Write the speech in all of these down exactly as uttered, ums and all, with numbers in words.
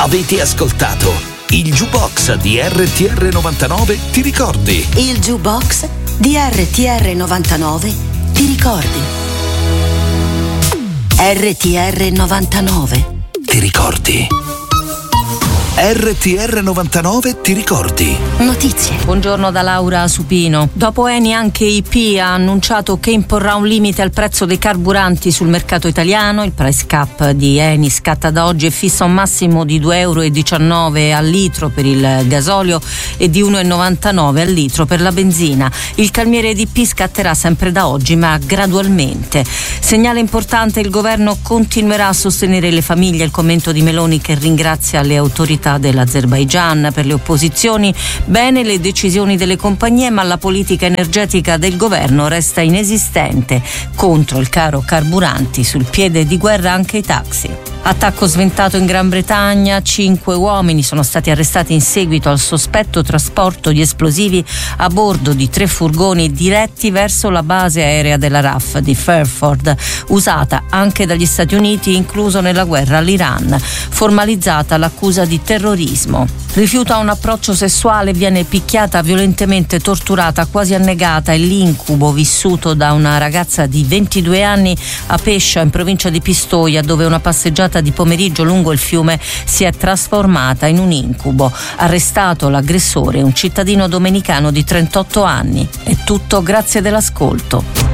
Avete ascoltato il Jukebox di R T R novantanove, ti ricordi? Il Jukebox di R T R novantanove, ti ricordi? R T R novantanove, ti ricordi? R T R novantanove, ti ricordi? Notizie. Buongiorno da Laura Supino. Dopo Eni anche I P ha annunciato che imporrà un limite al prezzo dei carburanti sul mercato italiano. Il price cap di Eni scatta da oggi e fissa un massimo di due virgola diciannove euro al litro per il gasolio e di uno virgola novantanove al litro per la benzina. Il calmiere di I P scatterà sempre da oggi, ma gradualmente. Segnale importante: il governo continuerà a sostenere le famiglie. Il commento di Meloni, che ringrazia le autorità dell'Azerbaigian. Per le opposizioni, bene le decisioni delle compagnie, ma la politica energetica del governo resta inesistente. Contro il caro carburanti, sul piede di guerra anche i taxi. Attacco sventato in Gran Bretagna, cinque uomini sono stati arrestati in seguito al sospetto trasporto di esplosivi a bordo di tre furgoni diretti verso la base aerea della R A F di Fairford, usata anche dagli Stati Uniti, incluso nella guerra all'Iran. Formalizzata l'accusa di terrorismo. Rifiuta un approccio sessuale, viene picchiata, violentemente torturata, quasi annegata. È l'incubo vissuto da una ragazza di ventidue anni a Pescia, in provincia di Pistoia, dove una passeggiata di pomeriggio lungo il fiume si è trasformata in un incubo. Arrestato l'aggressore, un cittadino domenicano di trentotto anni. È tutto, grazie dell'ascolto.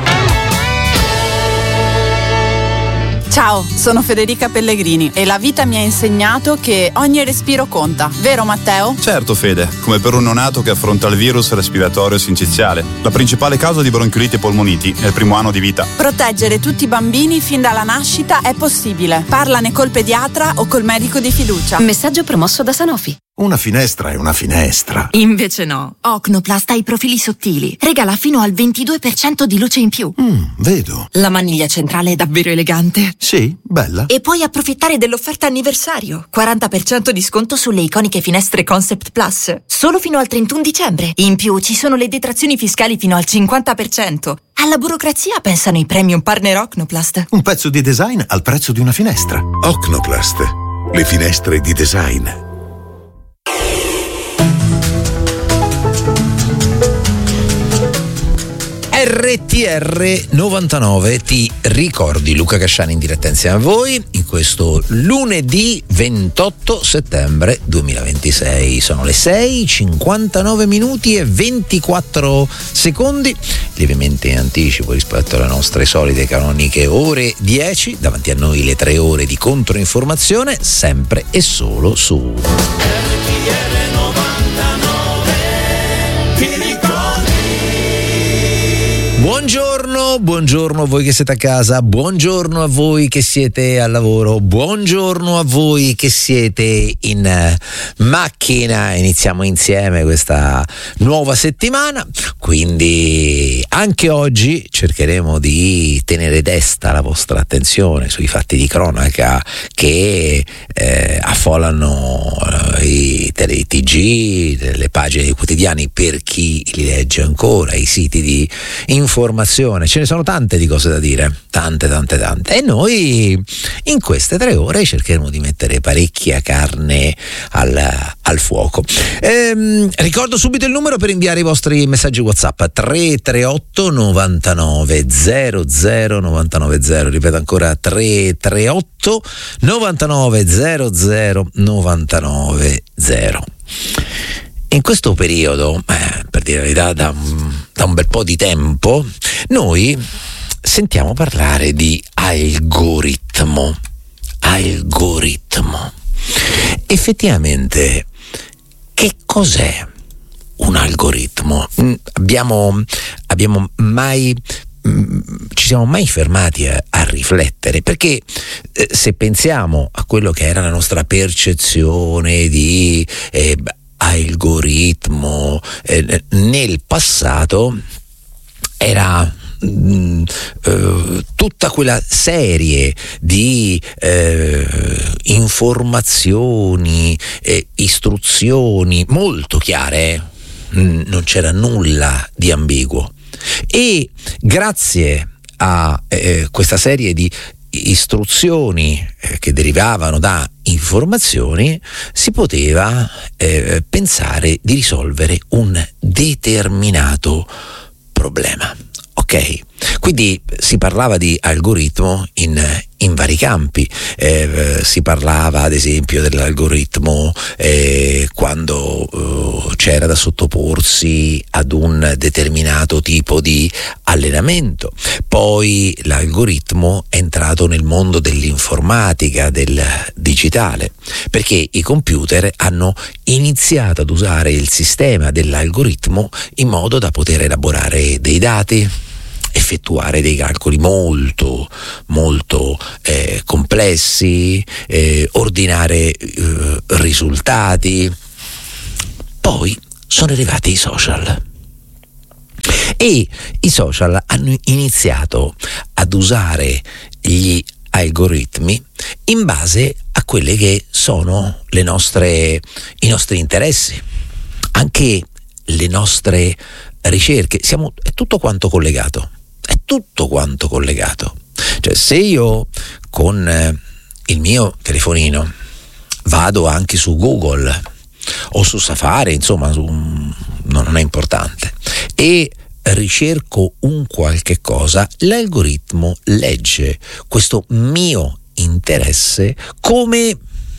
Ciao, sono Federica Pellegrini e la vita mi ha insegnato che ogni respiro conta, vero Matteo? Certo Fede, come per un neonato che affronta il virus respiratorio sinciziale, la principale causa di bronchioliti e polmoniti nel primo anno di vita. Proteggere tutti i bambini fin dalla nascita è possibile. Parlane col pediatra o col medico di fiducia. Messaggio promosso da Sanofi. Una finestra è una finestra. Invece no. Ocnoplast ha i profili sottili. Regala fino al ventidue per cento di luce in più. Mm, vedo. La maniglia centrale è davvero elegante. Sì, bella. E puoi approfittare dell'offerta anniversario. quaranta per cento di sconto sulle iconiche finestre Concept Plus. Solo fino al trentuno dicembre. In più ci sono le detrazioni fiscali fino al cinquanta per cento. Alla burocrazia pensano i premium partner Ocnoplast. Un pezzo di design al prezzo di una finestra. Ocnoplast. Le finestre di design. R T R novantanove, ti ricordi? Luca Casciani in diretta insieme a voi in questo lunedì ventotto settembre duemilaventisei. Sono le sei, cinquantanove minuti e ventiquattro secondi, lievemente in anticipo rispetto alle nostre solite canoniche ore dieci. Davanti a noi le tre ore di controinformazione, sempre e solo su R T R novantanove, ti ricordi? Buongiorno, buongiorno a voi che siete a casa, buongiorno a voi che siete al lavoro, buongiorno a voi che siete in macchina. Iniziamo insieme questa nuova settimana, quindi anche oggi cercheremo di tenere desta la vostra attenzione sui fatti di cronaca che eh, affollano i tele T G, le pagine dei quotidiani per chi li legge ancora, i siti di informazione. Ce ne sono tante di cose da dire, tante tante tante, e noi in queste tre ore cercheremo di mettere parecchia carne al, al fuoco. Ehm, ricordo subito il numero per inviare i vostri messaggi WhatsApp: tre tre otto novantanove zero zero novantanove zero, ripeto ancora tre tre otto novantanove zero zero novantanove zero. In questo periodo, eh, per dire la verità, da, da un bel po' di tempo, noi sentiamo parlare di algoritmo. Algoritmo. Effettivamente, che cos'è un algoritmo? Abbiamo, abbiamo mai... ci siamo mai fermati a, a riflettere, perché eh, se pensiamo a quello che era la nostra percezione di eh, algoritmo eh, nel passato, era mh, eh, tutta quella serie di eh, informazioni, eh, istruzioni molto chiare, mh, non c'era nulla di ambiguo. E grazie a eh, questa serie di istruzioni eh, che derivavano da informazioni si poteva eh, pensare di risolvere un determinato problema. Ok? Quindi si parlava di algoritmo in, in vari campi, eh, si parlava ad esempio dell'algoritmo eh, quando eh, c'era da sottoporsi ad un determinato tipo di allenamento, poi l'algoritmo è entrato nel mondo dell'informatica, del digitale, perché i computer hanno iniziato ad usare il sistema dell'algoritmo in modo da poter elaborare dei dati, effettuare dei calcoli molto molto eh, complessi, eh, ordinare eh, risultati. Poi sono arrivati i social e i social hanno iniziato ad usare gli algoritmi in base a quelle che sono le nostre i nostri interessi, anche le nostre ricerche. Siamo, è tutto quanto collegato. È tutto quanto collegato. Cioè, se io con eh, il mio telefonino vado anche su Google o su Safari, insomma, su, no, non è importante, e ricerco un qualche cosa, l'algoritmo legge questo mio interesse come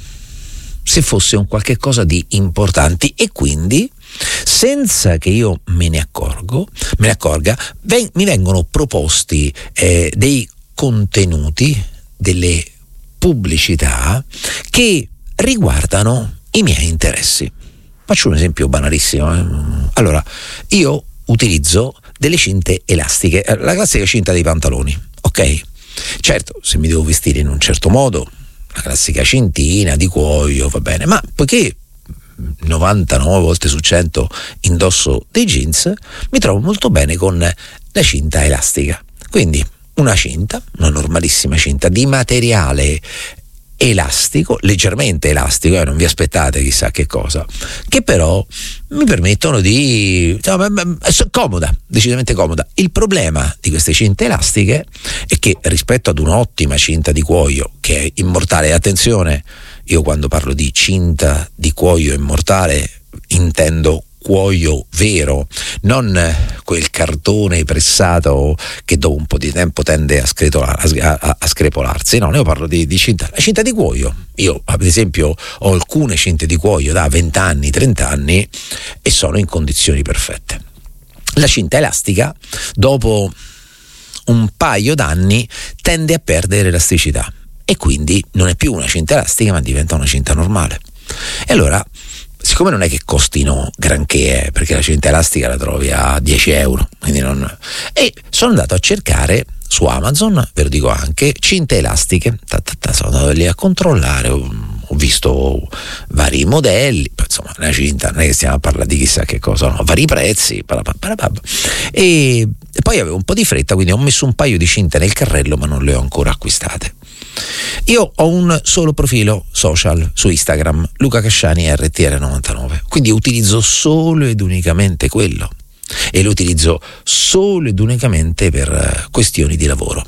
se fosse un qualche cosa di importante, e quindi senza che io me ne accorgo, me ne accorga, ven- mi vengono proposti eh, dei contenuti, delle pubblicità che riguardano i miei interessi. Faccio un esempio banalissimo. Eh? Allora, io utilizzo delle cinte elastiche, la classica cinta dei pantaloni, ok? Certo, se mi devo vestire in un certo modo, la classica cintina di cuoio va bene, ma poiché novantanove volte su cento indosso dei jeans, mi trovo molto bene con la cinta elastica. Quindi una cinta, una normalissima cinta di materiale elastico, leggermente elastico, eh, non vi aspettate chissà che cosa, che però mi permettono di, insomma, comoda, decisamente comoda. Il problema di queste cinte elastiche è che rispetto ad un'ottima cinta di cuoio che è immortale, attenzione, io quando parlo di cinta di cuoio immortale intendo cuoio vero, non quel cartone pressato che dopo un po' di tempo tende a, a, a, a screpolarsi. No, io parlo di, di cinta, la cinta di cuoio. Io ad esempio ho alcune cinte di cuoio da venti anni, trenta anni e sono in condizioni perfette. La cinta elastica dopo un paio d'anni tende a perdere elasticità e quindi non è più una cinta elastica ma diventa una cinta normale. E allora, siccome non è che costino granché, eh, perché la cinta elastica la trovi a dieci euro, quindi non... e sono andato a cercare su Amazon, ve lo dico anche, cinte elastiche, ta, ta, ta, sono andato lì a controllare, ho, ho visto vari modelli, insomma una cinta, non è che stiamo a parlare di chissà che cosa, no, vari prezzi, e, e poi avevo un po' di fretta, quindi ho messo un paio di cinte nel carrello ma non le ho ancora acquistate. Io ho un solo profilo social su Instagram, Luca Casciani R T R novantanove, quindi utilizzo solo ed unicamente quello e lo utilizzo solo ed unicamente per questioni di lavoro.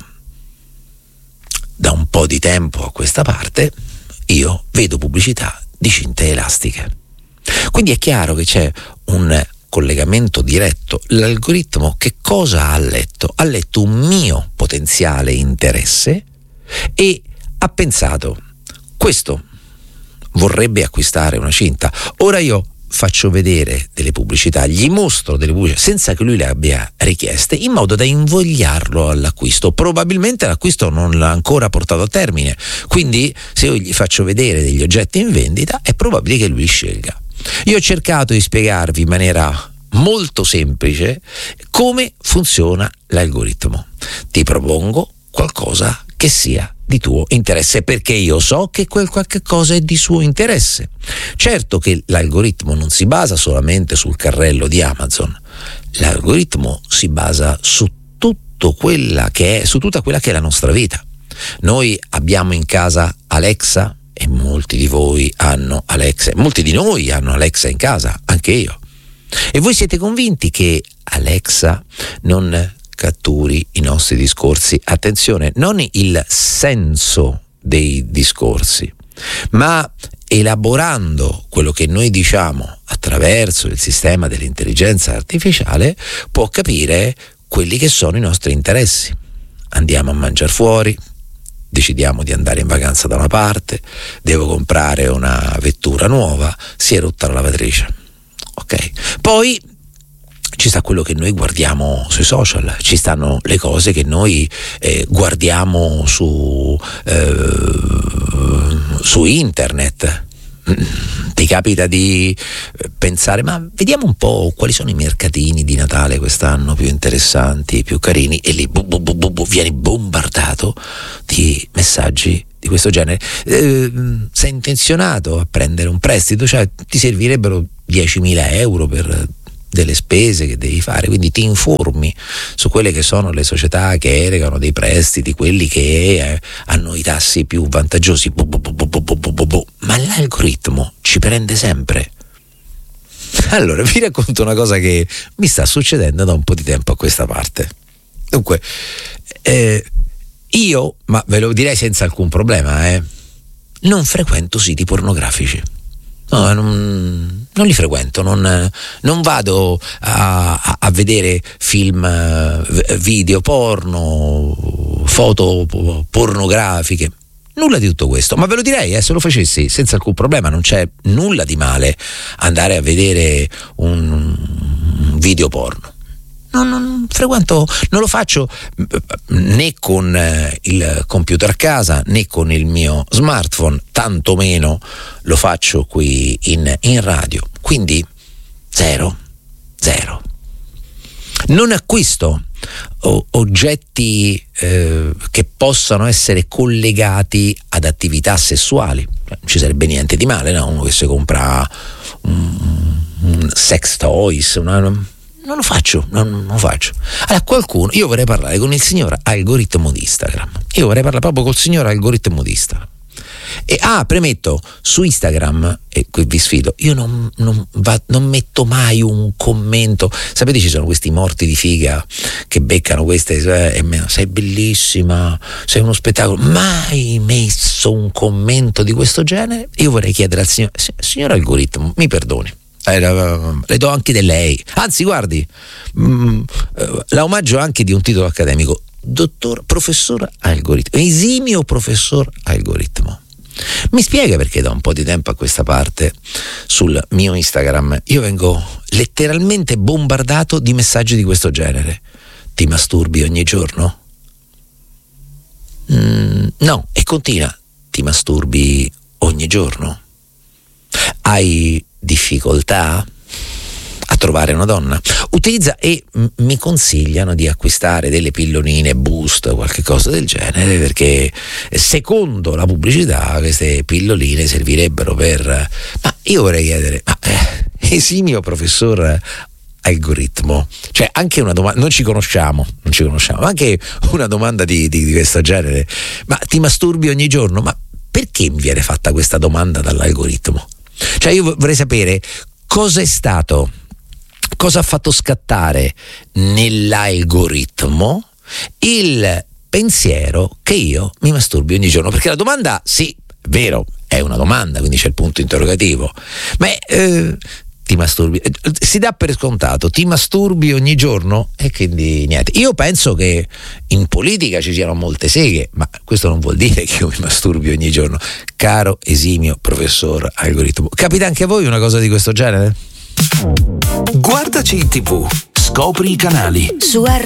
Da un po' di tempo a questa parte io vedo pubblicità di cinte elastiche, quindi è chiaro che c'è un collegamento diretto. L'algoritmo che cosa ha letto? Ha letto un mio potenziale interesse e ha pensato: questo vorrebbe acquistare una cinta, ora io faccio vedere delle pubblicità, gli mostro delle pubblicità senza che lui le abbia richieste, in modo da invogliarlo all'acquisto. Probabilmente l'acquisto non l'ha ancora portato a termine, quindi se io gli faccio vedere degli oggetti in vendita è probabile che lui scelga. Io ho cercato di spiegarvi in maniera molto semplice come funziona l'algoritmo. Ti propongo qualcosa che sia di tuo interesse, perché io so che quel qualche cosa è di suo interesse. Certo che l'algoritmo non si basa solamente sul carrello di Amazon, l'algoritmo si basa su tutto quella che è, su tutta quella che è la nostra vita. Noi abbiamo in casa Alexa e molti di voi hanno Alexa, molti di noi hanno Alexa in casa, anche io. E voi siete convinti che Alexa non catturi i nostri discorsi? Attenzione, non il senso dei discorsi, ma elaborando quello che noi diciamo attraverso il sistema dell'intelligenza artificiale può capire quelli che sono i nostri interessi. Andiamo a mangiare fuori, decidiamo di andare in vacanza da una parte, devo comprare una vettura nuova, si è rotta la lavatrice. Ok, poi ci sta quello che noi guardiamo sui social, ci stanno le cose che noi eh, guardiamo su, eh, su internet. Ti capita di pensare, ma vediamo un po' quali sono i mercatini di Natale quest'anno più interessanti, più carini, e lì bu, bu, bu, bu, bu, vieni bombardato di messaggi di questo genere. Eh, sei intenzionato a prendere un prestito, cioè ti servirebbero diecimila euro per delle spese che devi fare, quindi ti informi su quelle che sono le società che erogano dei prestiti, quelli che eh, hanno i tassi più vantaggiosi, bo, bo, bo, bo, bo, bo, bo, bo. Ma l'algoritmo ci prende sempre. Allora vi racconto una cosa che mi sta succedendo da un po' di tempo a questa parte. Dunque eh, io, ma ve lo direi senza alcun problema, eh, non frequento siti pornografici. No, non, non li frequento, non, non vado a, a, a vedere film, video porno, foto pornografiche, nulla di tutto questo. Ma ve lo direi, eh, se lo facessi senza alcun problema, non c'è nulla di male andare a vedere un video porno. Non, non frequento, non lo faccio né con il computer a casa né con il mio smartphone, tantomeno lo faccio qui in, in radio. Quindi zero, zero. Non acquisto o, oggetti eh, che possano essere collegati ad attività sessuali. Non ci sarebbe niente di male, no? Uno che si compra un, un sex toys, una... Non lo faccio, non, non lo faccio. Allora, qualcuno, io vorrei parlare con il signor algoritmo di Instagram. Io vorrei parlare proprio col signor algoritmo di Instagram. E ah, premetto, su Instagram, e qui vi sfido, io non, non, va, non metto mai un commento. Sapete, ci sono questi morti di figa che beccano queste eh, e me, sei bellissima, sei uno spettacolo. Mai messo un commento di questo genere? Io vorrei chiedere al signor, signor algoritmo, mi perdoni. Eh, le do anche di lei, anzi guardi, mh, la omaggio anche di un titolo accademico: dottor, professor algoritmo, esimio professor algoritmo. Mi spiega perché da un po' di tempo a questa parte sul mio Instagram io vengo letteralmente bombardato di messaggi di questo genere? Ti masturbi ogni giorno? Mm, no, e continua: ti masturbi ogni giorno? Hai difficoltà a trovare una donna? Utilizza e m- mi consigliano di acquistare delle pillonine Boost o qualche cosa del genere, perché secondo la pubblicità queste pilloline servirebbero per... Ma io vorrei chiedere, ma eh, esimio professor algoritmo, cioè anche una domanda, non ci conosciamo, non ci conosciamo, ma anche una domanda di, di, di questo genere: ma ti masturbi ogni giorno? Ma perché mi viene fatta questa domanda dall'algoritmo? Cioè io vorrei sapere cosa è stato, cosa ha fatto scattare nell'algoritmo il pensiero che io mi masturbi ogni giorno, perché la domanda, sì, è vero, è una domanda, quindi c'è il punto interrogativo, ma eh, ti masturbi, si dà per scontato, ti masturbi ogni giorno, e quindi niente. Io penso che in politica ci siano molte seghe, ma questo non vuol dire che io mi masturbi ogni giorno, caro esimio professor algoritmo. Capita anche a voi una cosa di questo genere? Guardaci in tivù, scopri i canali. Su